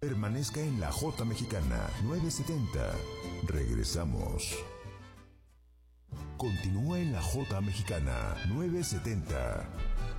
Permanezca en la J Mexicana 970. Regresamos. Continúa en la J Mexicana 970.